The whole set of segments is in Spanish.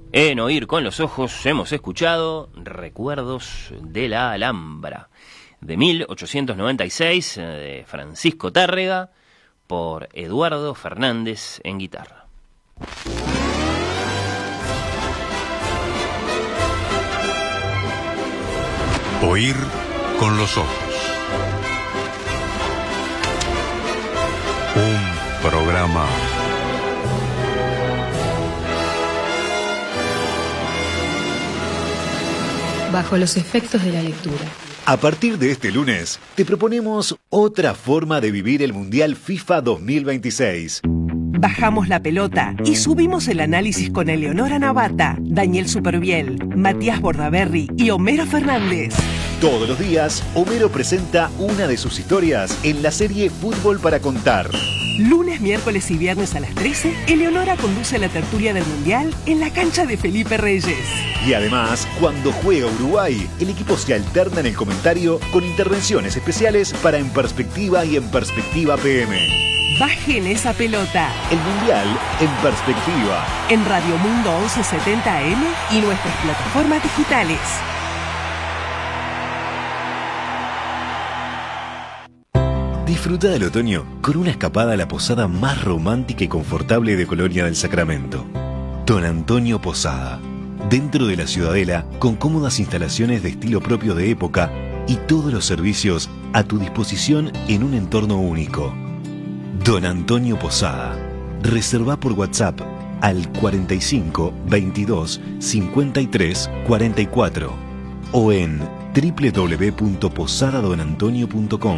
En Oír con los Ojos hemos escuchado Recuerdos de la Alhambra, de 1896, de Francisco Tárrega, por Eduardo Fernández en guitarra. Oír con los Ojos. Un programa bajo los efectos de la lectura. A partir de este lunes, te proponemos otra forma de vivir el Mundial FIFA 2026. Bajamos la pelota y subimos el análisis con Eleonora Navata, Daniel Superviel, Matías Bordaberry y Homero Fernández. Todos los días, Homero presenta una de sus historias en la serie Fútbol para Contar. Lunes, miércoles y viernes a las 13, Eleonora conduce la tertulia del Mundial en la cancha de Felipe Reyes. Y además, cuando juega Uruguay, el equipo se alterna en el comentario con intervenciones especiales para En Perspectiva y En Perspectiva PM. Bajen esa pelota. El Mundial en Perspectiva. En Radio Mundo 1170 AM y nuestras plataformas digitales. Disfruta del otoño con una escapada a la posada más romántica y confortable de Colonia del Sacramento. Don Antonio Posada. Dentro de la Ciudadela, con cómodas instalaciones de estilo propio de época y todos los servicios a tu disposición en un entorno único. Don Antonio Posada. Reserva por WhatsApp al 45 22 53 44 o en www.posadadonantonio.com.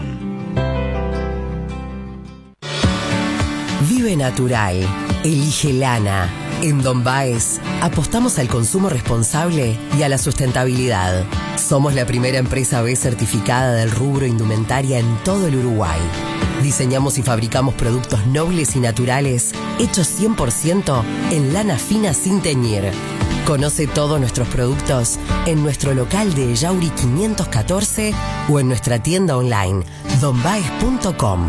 Vive natural. Elige lana. En Don Baez apostamos al consumo responsable y a la sustentabilidad. Somos la primera empresa B certificada del rubro indumentaria en todo el Uruguay. Diseñamos y fabricamos productos nobles y naturales hechos 100% en lana fina sin teñir. Conoce todos nuestros productos en nuestro local de Yauri 514 o en nuestra tienda online donbaez.com.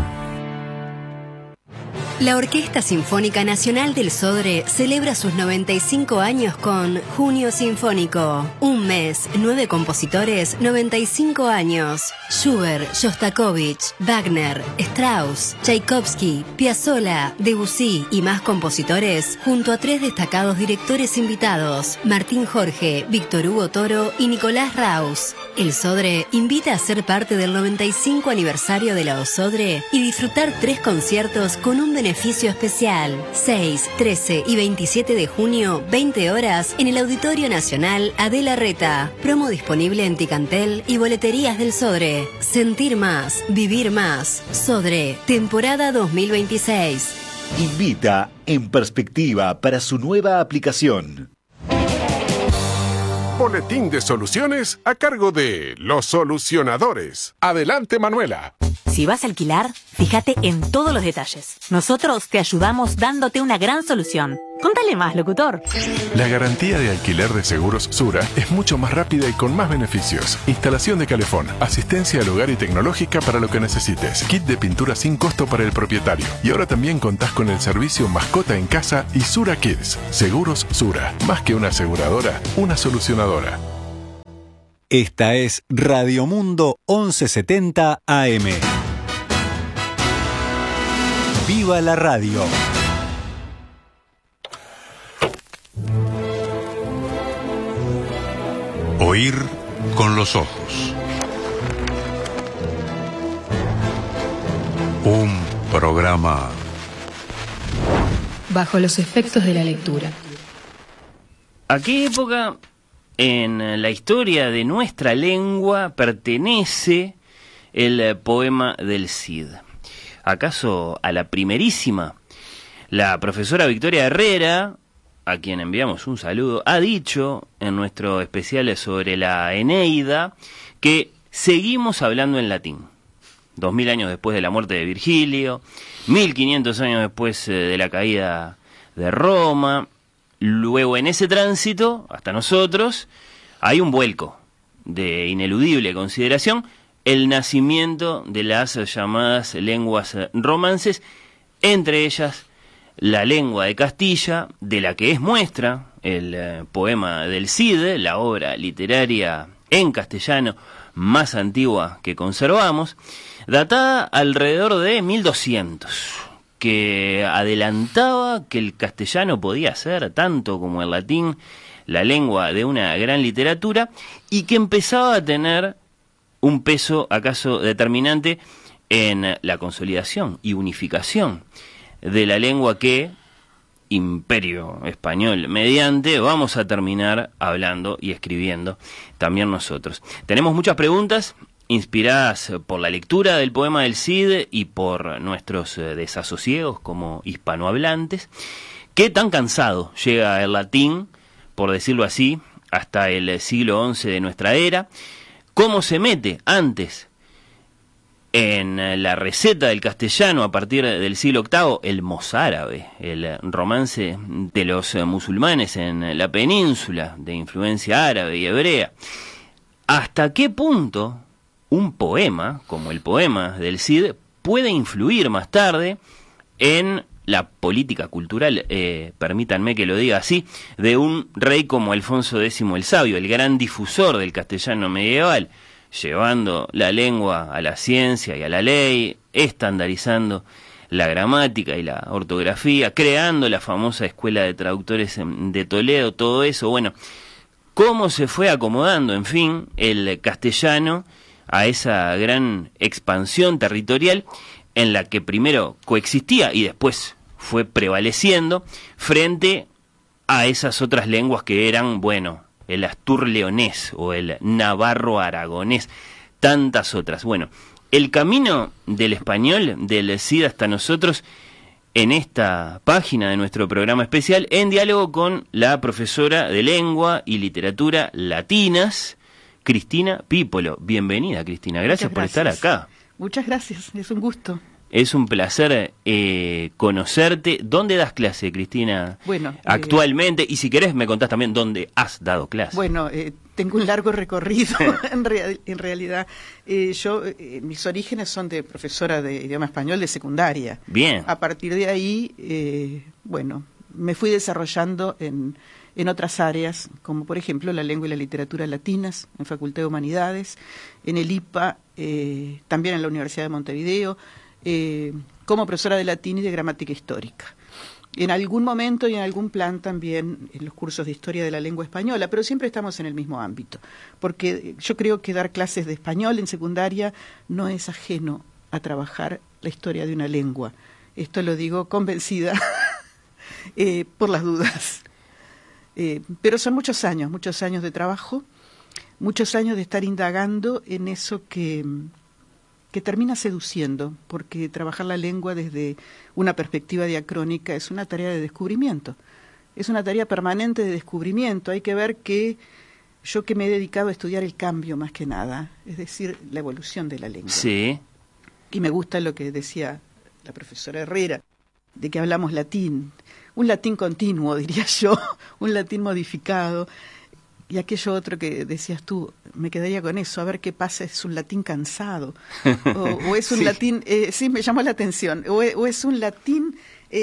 La Orquesta Sinfónica Nacional del Sodre celebra sus 95 años con Junio Sinfónico. Un mes, 9 compositores, 95 años. Schubert, Shostakovich, Wagner, Strauss, Tchaikovsky, Piazzolla, Debussy y más compositores, junto a 3 destacados directores invitados, Martín Jorge, Víctor Hugo Toro y Nicolás Raus. El Sodre invita a ser parte del 95 aniversario de la OSODRE y disfrutar 3 conciertos con un beneficio especial. 6, 13 y 27 de junio, 20 horas, en el Auditorio Nacional Adela Reta. Promo disponible en Ticantel y boleterías del Sodre. Sentir más, vivir más. Sodre, temporada 2026. Invita En Perspectiva para su nueva aplicación. Boletín de soluciones a cargo de Los Solucionadores. Adelante, Manuela. Si vas a alquilar, fíjate en todos los detalles. Nosotros te ayudamos dándote una gran solución. Contale más, locutor. La garantía de alquiler de Seguros Sura es mucho más rápida y con más beneficios. Instalación de calefón, asistencia al hogar y tecnológica para lo que necesites. Kit de pintura sin costo para el propietario. Y ahora también contás con el servicio Mascota en Casa y Sura Kids. Seguros Sura. Más que una aseguradora, una solucionadora. Esta es Radio Mundo 1170 AM. ¡Viva la radio! Oír con los ojos. Un programa bajo los efectos de la lectura. ¿A qué época en la historia de nuestra lengua pertenece el poema del Cid? ¿Acaso a la primerísima? La profesora Victoria Herrera, a quien enviamos un saludo, ha dicho en nuestro especial sobre la Eneida que seguimos hablando en latín. 2000 años después de la muerte de Virgilio, 1500 años después de la caída de Roma. Luego, en ese tránsito, hasta nosotros, hay un vuelco de ineludible consideración, el nacimiento de las llamadas lenguas romances, entre ellas la lengua de Castilla, de la que es muestra el poema del Cid, la obra literaria en castellano más antigua que conservamos, datada alrededor de 1200, que adelantaba que el castellano podía ser, tanto como el latín, la lengua de una gran literatura, y que empezaba a tener un peso acaso determinante en la consolidación y unificación de la lengua que, Imperio Español mediante, vamos a terminar hablando y escribiendo también nosotros. Tenemos muchas preguntas inspiradas por la lectura del poema del Cid y por nuestros desasosiegos como hispanohablantes. ¿Qué tan cansado llega el latín, por decirlo así, hasta el siglo XI de nuestra era? ¿Cómo se mete antes en la receta del castellano a partir del siglo VIII el mozárabe, el romance de los musulmanes en la península, de influencia árabe y hebrea? ¿Hasta qué punto un poema, como el poema del Cid, puede influir más tarde en la política cultural, permítanme que lo diga así, de un rey como Alfonso X el Sabio, el gran difusor del castellano medieval, llevando la lengua a la ciencia y a la ley, estandarizando la gramática y la ortografía, creando la famosa escuela de traductores de Toledo, todo eso? Bueno, cómo se fue acomodando, en fin, el castellano a esa gran expansión territorial en la que primero coexistía y después fue prevaleciendo frente a esas otras lenguas que eran, bueno, el astur-leonés o el navarro-aragonés, tantas otras. Bueno, el camino del español, del Cid hasta nosotros, en esta página de nuestro programa especial, en diálogo con la profesora de Lengua y Literatura Latinas, Cristina Pípolo. Bienvenida, Cristina, gracias por estar acá. Muchas gracias, es un gusto. Es un placer conocerte. ¿Dónde das clase, Cristina, actualmente? Y si querés me contás también dónde has dado clase. Bueno, tengo un largo recorrido, en realidad. Mis orígenes son de profesora de idioma español de secundaria. Bien. A partir de ahí, me fui desarrollando en otras áreas, como por ejemplo la lengua y la literatura latinas, en Facultad de Humanidades, en el IPA, también en la Universidad de Montevideo, como profesora de latín y de gramática histórica. En algún momento y en algún plan también en los cursos de historia de la lengua española, pero siempre estamos en el mismo ámbito, porque yo creo que dar clases de español en secundaria no es ajeno a trabajar la historia de una lengua. Esto lo digo convencida por las dudas. Pero son muchos años de trabajo, muchos años de estar indagando en eso que termina seduciendo, porque trabajar la lengua desde una perspectiva diacrónica es una tarea de descubrimiento, es una tarea permanente de descubrimiento. Hay que ver que yo que me he dedicado a estudiar el cambio más que nada, es decir, la evolución de la lengua. Sí. Y me gusta lo que decía la profesora Herrera, de que hablamos latín, un latín continuo, diría yo, un latín modificado. Y aquello otro que decías tú, me quedaría con eso, a ver qué pasa, es un latín cansado, o es un latín, sí, me llamó la atención, o es un latín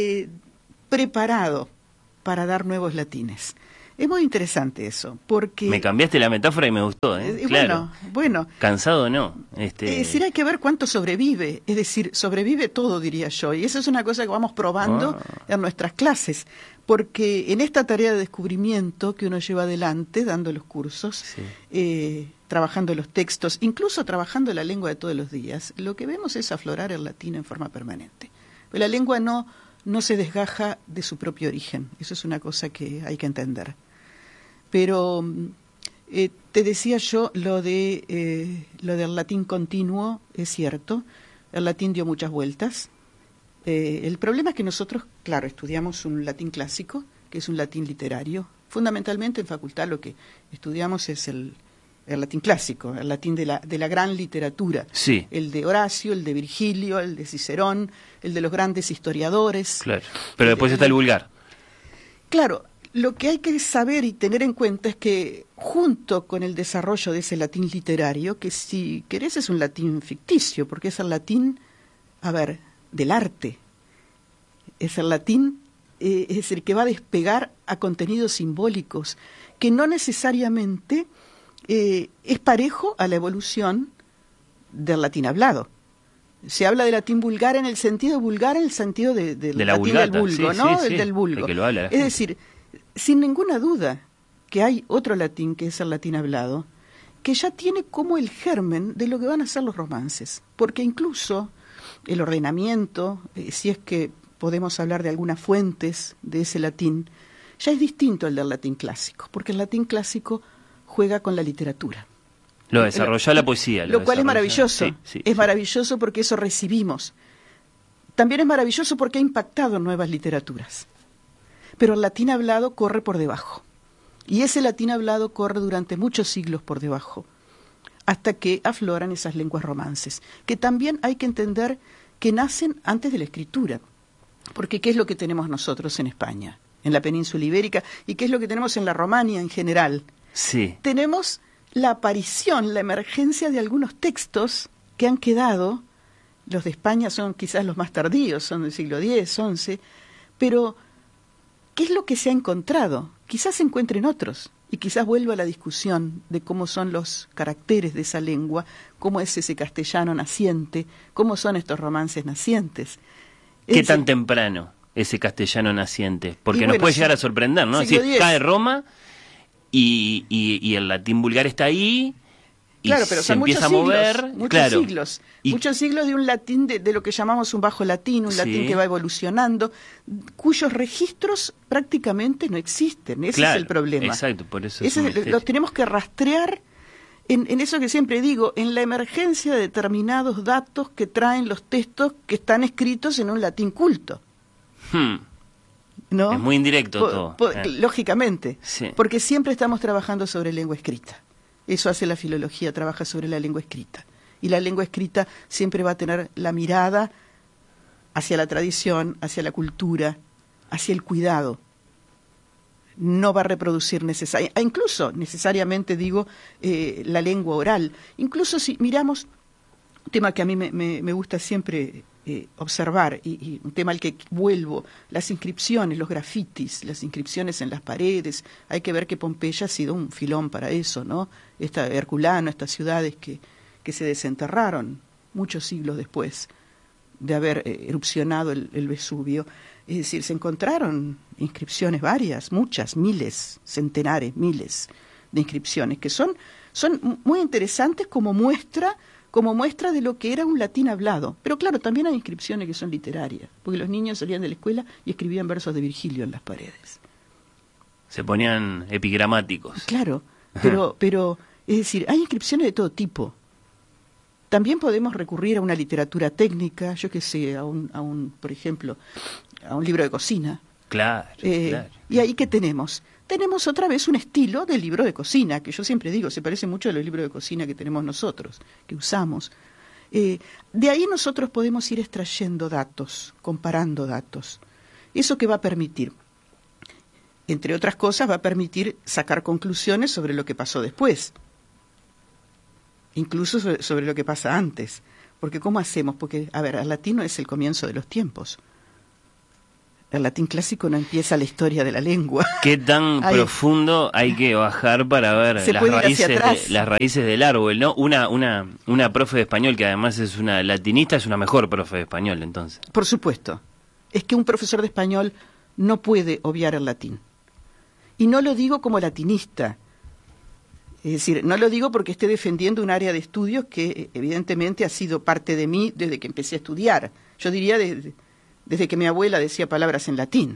preparado para dar nuevos latines. Es muy interesante eso, porque... Me cambiaste la metáfora y me gustó, claro. Bueno. Cansado no. Es decir, hay que ver cuánto sobrevive, es decir, sobrevive todo, diría yo, y eso es una cosa que vamos probando en nuestras clases, porque en esta tarea de descubrimiento que uno lleva adelante, dando los cursos, trabajando los textos, incluso trabajando la lengua de todos los días, lo que vemos es aflorar el latín en forma permanente. Pero la lengua no se desgaja de su propio origen, eso es una cosa que hay que entender. Pero te decía yo, lo del latín continuo es cierto, el latín dio muchas vueltas. El problema es que nosotros, claro, estudiamos un latín clásico, que es un latín literario. Fundamentalmente en facultad lo que estudiamos es el latín clásico, el latín de la gran literatura. Sí. El de Horacio, el de Virgilio, el de Cicerón, el de los grandes historiadores. Claro, pero después está el vulgar. Claro, lo que hay que saber y tener en cuenta es que junto con el desarrollo de ese latín literario, que si querés es un latín ficticio, porque es el latín, del arte, es el latín es decir, que va a despegar a contenidos simbólicos, que no necesariamente es parejo a la evolución del latín hablado. Se habla de latín vulgar en el sentido de la latín vulgata, del vulgo, sí, ¿no? sí, sí, Del vulgo. de que lo habla la Es gente. decir, sin ninguna duda que hay otro latín, que es el latín hablado, que ya tiene como el germen de lo que van a ser los romances, porque incluso el ordenamiento, si es que podemos hablar de algunas fuentes de ese latín, ya es distinto al del latín clásico, porque el latín clásico juega con la literatura. Lo desarrolla la poesía. Lo cual es maravilloso. Sí, maravilloso porque eso recibimos. También es maravilloso porque ha impactado en nuevas literaturas. Pero el latín hablado corre por debajo. Y ese latín hablado corre durante muchos siglos por debajo, hasta que afloran esas lenguas romances, que también hay que entender que nacen antes de la escritura. Porque ¿qué es lo que tenemos nosotros en España, en la península ibérica, y qué es lo que tenemos en la Romania en general? Sí. Tenemos la aparición, la emergencia de algunos textos que han quedado, los de España son quizás los más tardíos, son del siglo X, XI, pero ¿qué es lo que se ha encontrado? Quizás se encuentren otros, y quizás vuelva a la discusión de cómo son los caracteres de esa lengua, cómo es ese castellano naciente, cómo son estos romances nacientes. ¿Qué tan temprano ese castellano naciente? Porque nos bueno, puede llegar a sorprender, ¿no? siglo Si X. cae Roma y el latín vulgar está ahí y claro, pero se son empieza muchos a mover. siglos, muchos claro. siglos. Y- Muchos siglos de un latín de lo que llamamos un bajo latín, un latín Sí. que va evolucionando, cuyos registros prácticamente no existen. Ese Claro, es el problema. exacto, por eso es Ese un los misterio. tenemos que rastrear en eso que siempre digo, en la emergencia de determinados datos que traen los textos que están escritos en un latín culto. ¿No? Es muy indirecto todo. Lógicamente, Sí. porque siempre estamos trabajando sobre lengua escrita. Eso hace la filología, trabaja sobre la lengua escrita. Y la lengua escrita siempre va a tener la mirada hacia la tradición, hacia la cultura, hacia el cuidado. No va a reproducir incluso necesariamente, digo, la lengua oral. Incluso si miramos, un tema que a mí me gusta siempre observar, y un tema al que vuelvo, las inscripciones, los grafitis, las inscripciones en las paredes. Hay que ver que Pompeya ha sido un filón para eso, ¿no? Herculano, estas ciudades que se desenterraron muchos siglos después de haber erupcionado el Vesubio. Es decir, se encontraron inscripciones varias, muchas, miles, centenares, miles de inscripciones, que son muy interesantes como muestra de lo que era un latín hablado. Pero claro, también hay inscripciones que son literarias, porque los niños salían de la escuela y escribían versos de Virgilio en las paredes. Se ponían epigramáticos. Claro, pero es decir, hay inscripciones de todo tipo. También podemos recurrir a una literatura técnica, yo qué sé, por ejemplo, a un libro de cocina. Claro, claro. Y ahí, ¿qué tenemos? Tenemos otra vez un estilo de libro de cocina, que yo siempre digo, se parece mucho a los libros de cocina que tenemos nosotros, que usamos. De ahí nosotros podemos ir extrayendo datos, comparando datos. ¿Eso qué va a permitir? Entre otras cosas, va a permitir sacar conclusiones sobre lo que pasó después, incluso sobre lo que pasa antes. Porque ¿cómo hacemos? Porque, a ver, el latín no es el comienzo de los tiempos. El latín clásico no empieza la historia de la lengua. ¿Qué tan profundo hay que bajar para ver las raíces del árbol, ¿no? Una profe de español, que además es una latinista, es una mejor profe de español, entonces. Por supuesto. Es que un profesor de español no puede obviar el latín. Y no lo digo como latinista. Es decir, no lo digo porque esté defendiendo un área de estudios que evidentemente ha sido parte de mí desde que empecé a estudiar. Yo diría desde que mi abuela decía palabras en latín.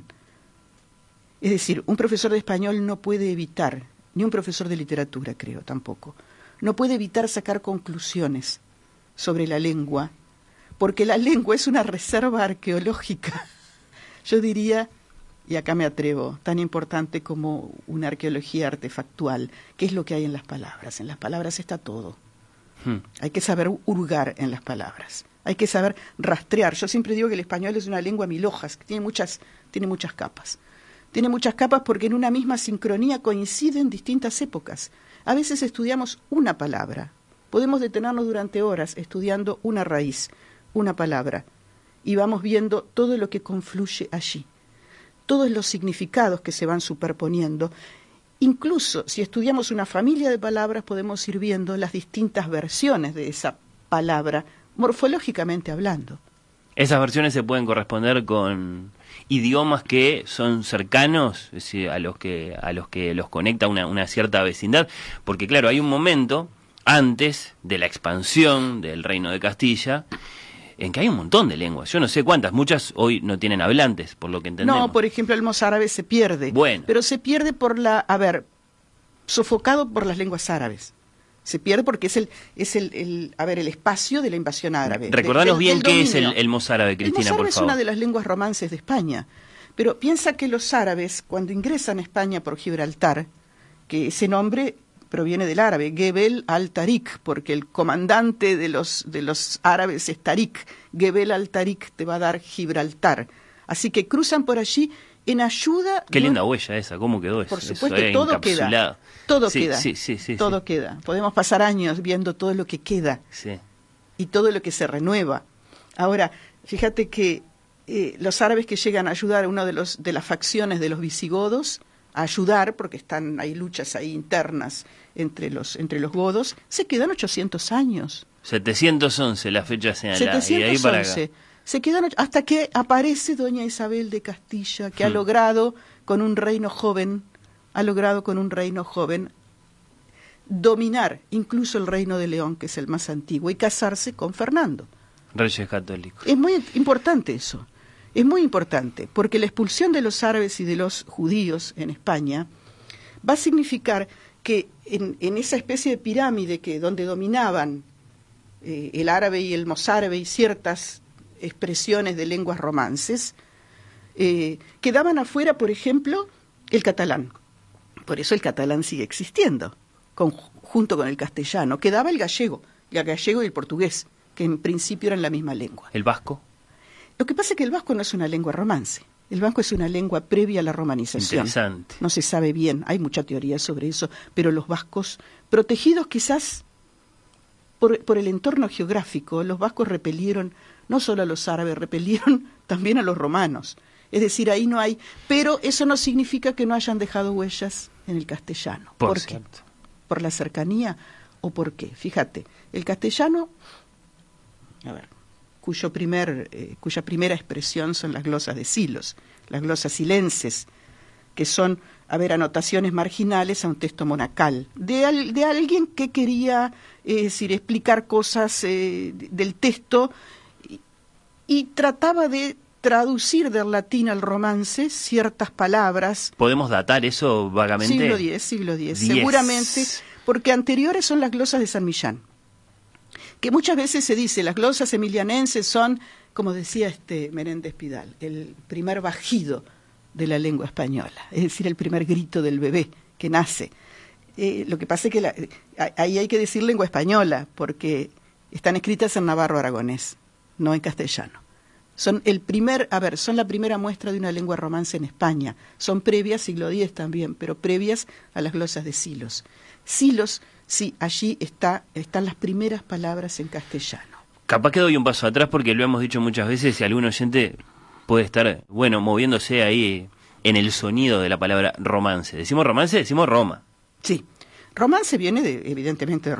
Es decir, un profesor de español no puede evitar, ni un profesor de literatura, creo, tampoco, no puede evitar sacar conclusiones sobre la lengua, porque la lengua es una reserva arqueológica, yo diría, y acá me atrevo, tan importante como una arqueología artefactual. ¿Qué es lo que hay en las palabras? En las palabras está todo. Hay que saber hurgar en las palabras. Hay que saber rastrear. Yo siempre digo que el español es una lengua mil hojas, que tiene muchas capas. Tiene muchas capas porque en una misma sincronía coinciden distintas épocas. A veces estudiamos una palabra. Podemos detenernos durante horas estudiando una raíz, una palabra, y vamos viendo todo lo que confluye allí. todos los significados que se van superponiendo. Incluso si estudiamos una familia de palabras podemos ir viendo las distintas versiones de esa palabra, morfológicamente hablando. Esas versiones se pueden corresponder con idiomas que son cercanos, es decir, a los que los conecta una cierta vecindad, porque claro, hay un momento antes de la expansión del Reino de Castilla en que hay un montón de lenguas, yo no sé cuántas, muchas hoy no tienen hablantes, por lo que entendemos. No, por ejemplo, el mozárabe se pierde, pero se pierde sofocado por las lenguas árabes. Se pierde porque es el espacio de la invasión árabe. Recordanos bien qué es el mozárabe, Cristina, por favor. El mozárabe es una de las lenguas romances de España, pero piensa que los árabes, cuando ingresan a España por Gibraltar, que ese nombre proviene del árabe, Gebel al-Tarik, porque el comandante de los árabes es Tarik. Gebel al-Tarik te va a dar Gibraltar. Así que cruzan por allí en ayuda... Qué linda huella esa, ¿cómo quedó eso? Por supuesto, todo queda. Todo queda. Todo queda. Podemos pasar años viendo todo lo que queda y todo lo que se renueva. Ahora, fíjate que los árabes que llegan a ayudar a una de las facciones de los visigodos, a ayudar, porque hay luchas ahí internas entre los godos, se quedan 800 años. 711 la fecha señalada. 711. Y de ahí para acá. Se quedan hasta que aparece doña Isabel de Castilla, que ha logrado con un reino joven dominar incluso el reino de León, que es el más antiguo, y casarse con Fernando. Reyes católicos. Es muy importante eso. Es muy importante, porque la expulsión de los árabes y de los judíos en España va a significar que en esa especie de pirámide donde dominaban el árabe y el mozárabe y ciertas expresiones de lenguas romances, quedaban afuera, por ejemplo, el catalán. Por eso el catalán sigue existiendo, junto con el castellano. Quedaba el gallego y el portugués, que en principio eran la misma lengua. ¿El vasco? Lo que pasa es que el vasco no es una lengua romance. El vasco es una lengua previa a la romanización. Interesante. No se sabe bien, hay mucha teoría sobre eso, pero los vascos, protegidos quizás por el entorno geográfico, los vascos repelieron no solo a los árabes, repelieron también a los romanos. Es decir, ahí no hay... Pero eso no significa que no hayan dejado huellas en el castellano. ¿Por qué? ¿Por la cercanía o por qué? Fíjate, el castellano... cuya primera expresión son las glosas de silos, las glosas silenses, que son, anotaciones marginales a un texto monacal, de alguien que quería explicar cosas del texto y trataba de traducir del latín al romance ciertas palabras. ¿Podemos datar eso vagamente? Siglo X, seguramente, porque anteriores son las glosas de San Millán, que muchas veces se dice, las glosas emilianenses son, como decía Menéndez Pidal, el primer bajido de la lengua española, es decir, el primer grito del bebé que nace. Lo que pasa es que ahí hay que decir lengua española, porque están escritas en navarro aragonés, no en castellano. Son la primera muestra de una lengua romance en España. Son previas, siglo X también, pero previas a las glosas de Silos. Silos, sí, allí están las primeras palabras en castellano. Capaz que doy un paso atrás porque lo hemos dicho muchas veces y algún oyente puede estar, moviéndose ahí en el sonido de la palabra romance. ¿Decimos romance? Decimos Roma. Sí, romance viene evidentemente